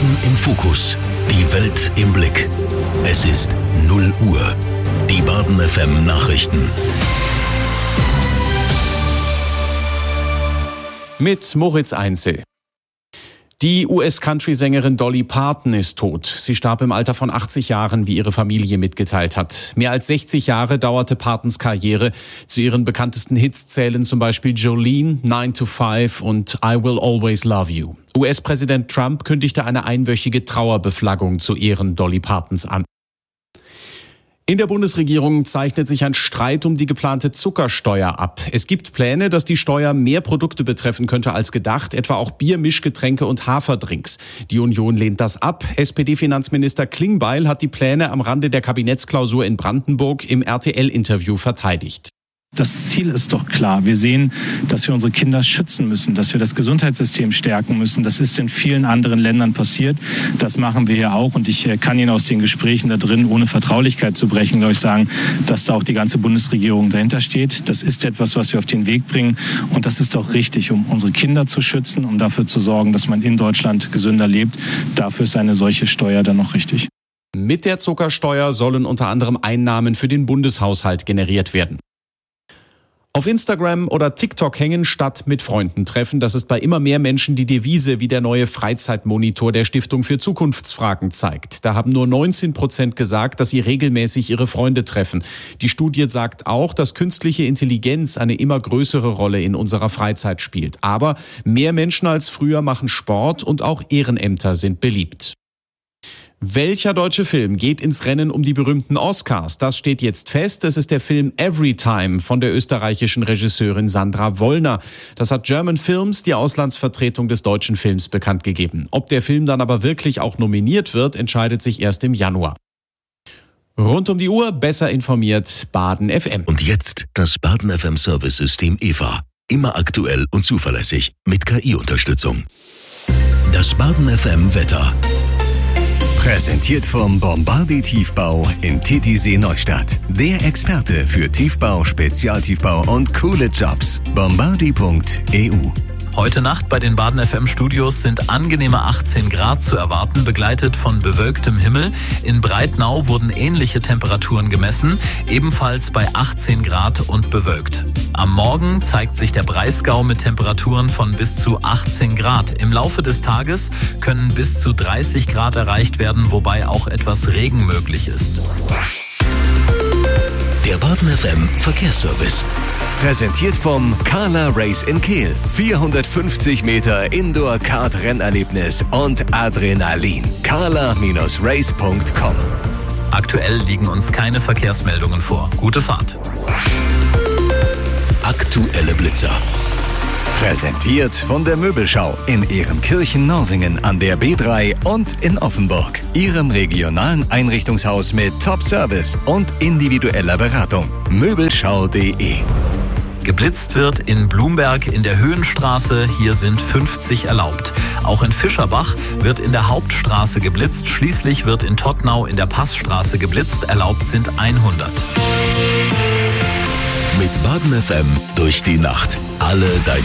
Baden im Fokus. Die Welt im Blick. Es ist 0 Uhr. Die Baden FM Nachrichten. Mit Moritz Einzel. Die US-Country-Sängerin Dolly Parton ist tot. Sie starb im Alter von 80 Jahren, wie ihre Familie mitgeteilt hat. Mehr als 60 Jahre dauerte Partons Karriere. Zu ihren bekanntesten Hits zählen zum Beispiel Jolene, 9 to 5 und I Will Always Love You. US-Präsident Trump kündigte eine einwöchige Trauerbeflaggung zu Ehren Dolly Partons an. In der Bundesregierung zeichnet sich ein Streit um die geplante Zuckersteuer ab. Es gibt Pläne, dass die Steuer mehr Produkte betreffen könnte als gedacht, etwa auch Bier, Mischgetränke und Haferdrinks. Die Union lehnt das ab. SPD-Finanzminister Klingbeil hat die Pläne am Rande der Kabinettsklausur in Brandenburg im RTL-Interview verteidigt. Das Ziel ist doch klar. Wir sehen, dass wir unsere Kinder schützen müssen, dass wir das Gesundheitssystem stärken müssen. Das ist in vielen anderen Ländern passiert. Das machen wir hier auch. Und ich kann Ihnen aus den Gesprächen da drin, ohne Vertraulichkeit zu brechen, glaube ich, sagen, dass da auch die ganze Bundesregierung dahinter steht. Das ist etwas, was wir auf den Weg bringen. Und das ist auch richtig, um unsere Kinder zu schützen, um dafür zu sorgen, dass man in Deutschland gesünder lebt. Dafür ist eine solche Steuer dann noch richtig. Mit der Zuckersteuer sollen unter anderem Einnahmen für den Bundeshaushalt generiert werden. Auf Instagram oder TikTok hängen statt mit Freunden treffen. Das ist bei immer mehr Menschen die Devise, wie der neue Freizeitmonitor der Stiftung für Zukunftsfragen zeigt. Da haben nur 19% gesagt, dass sie regelmäßig ihre Freunde treffen. Die Studie sagt auch, dass künstliche Intelligenz eine immer größere Rolle in unserer Freizeit spielt. Aber mehr Menschen als früher machen Sport und auch Ehrenämter sind beliebt. Welcher deutsche Film geht ins Rennen um die berühmten Oscars? Das steht jetzt fest. Es ist der Film Everytime von der österreichischen Regisseurin Sandra Wollner. Das hat German Films, die Auslandsvertretung des deutschen Films, bekannt gegeben. Ob der Film dann aber wirklich auch nominiert wird, entscheidet sich erst im Januar. Rund um die Uhr besser informiert Baden FM. Und jetzt das Baden FM Service-System EVA. Immer aktuell und zuverlässig mit KI-Unterstützung. Das Baden FM Wetter. Präsentiert vom Bombardier Tiefbau in Titisee Neustadt. Der Experte für Tiefbau, Spezialtiefbau und coole Jobs. Bombardier.eu. Heute Nacht bei den Baden FM Studios sind angenehme 18 Grad zu erwarten, begleitet von bewölktem Himmel. In Breitnau wurden ähnliche Temperaturen gemessen, ebenfalls bei 18 Grad und bewölkt. Am Morgen zeigt sich der Breisgau mit Temperaturen von bis zu 18 Grad. Im Laufe des Tages können bis zu 30 Grad erreicht werden, wobei auch etwas Regen möglich ist. Der Baden FM Verkehrsservice. Präsentiert vom Carla Race in Kehl. 450 Meter Indoor-Kart-Rennerlebnis und Adrenalin. carla-race.com. Aktuell liegen uns keine Verkehrsmeldungen vor. Gute Fahrt. Aktuelle Blitzer. Präsentiert von der Möbelschau in Ehrenkirchen-Norsingen an der B3 und in Offenburg. Ihrem regionalen Einrichtungshaus mit Top-Service und individueller Beratung. Möbelschau.de. Geblitzt wird in Blumberg in der Höhenstraße, hier sind 50 erlaubt. Auch in Fischerbach wird in der Hauptstraße geblitzt, schließlich wird in Tottnau in der Passstraße geblitzt, erlaubt sind 100. Mit Baden FM durch die Nacht. Alle deine